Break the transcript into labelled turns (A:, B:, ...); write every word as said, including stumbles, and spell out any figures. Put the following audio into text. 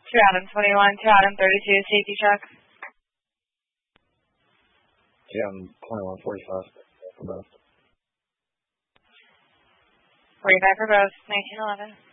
A: Two Adam twenty-one, two Adam thirty-two, safety check.
B: Two Adam twenty-one, forty-five for both.
A: forty-five for both, nineteen eleven.